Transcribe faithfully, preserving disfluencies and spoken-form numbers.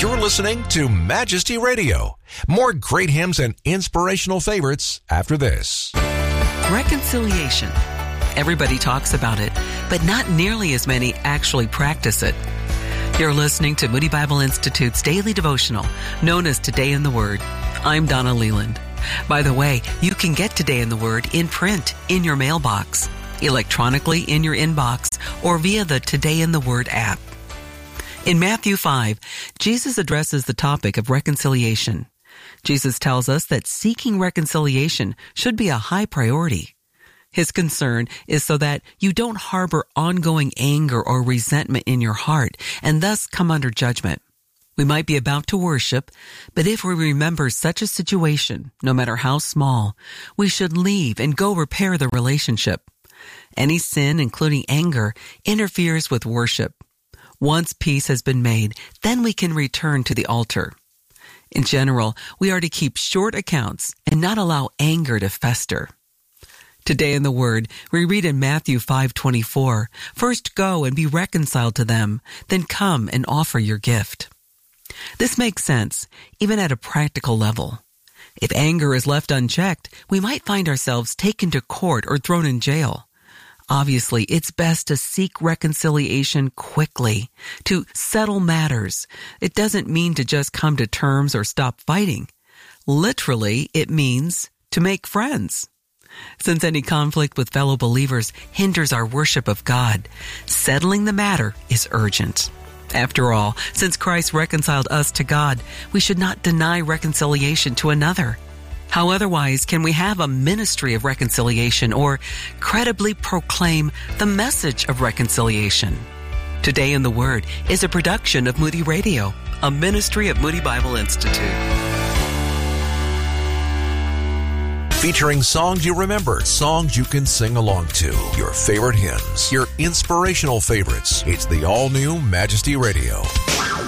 You're listening to Majesty Radio. More great hymns and inspirational favorites after this. Reconciliation. Everybody talks about it, but not nearly as many actually practice it. You're listening to Moody Bible Institute's daily devotional, known as Today in the Word. I'm Donna Leland. By the way, you can get Today in the Word in print in your mailbox, electronically in your inbox, or via the Today in the Word app. In Matthew five, Jesus addresses the topic of reconciliation. Jesus tells us that seeking reconciliation should be a high priority. His concern is so that you don't harbor ongoing anger or resentment in your heart and thus come under judgment. We might be about to worship, but if we remember such a situation, no matter how small, we should leave and go repair the relationship. Any sin, including anger, interferes with worship. Once peace has been made, then we can return to the altar. In general, we are to keep short accounts and not allow anger to fester. Today in the Word, we read in Matthew five twenty-four, "First go and be reconciled to them, then come and offer your gift." This makes sense, even at a practical level. If anger is left unchecked, we might find ourselves taken to court or thrown in jail. Obviously, it's best to seek reconciliation quickly, to settle matters. It doesn't mean to just come to terms or stop fighting. Literally, it means to make friends. Since any conflict with fellow believers hinders our worship of God, settling the matter is urgent. After all, since Christ reconciled us to God, we should not deny reconciliation to another. How otherwise can we have a ministry of reconciliation or credibly proclaim the message of reconciliation? Today in the Word is a production of Moody Radio, a ministry of Moody Bible Institute. Featuring songs you remember, songs you can sing along to, your favorite hymns, your inspirational favorites. It's the all-new Majesty Radio.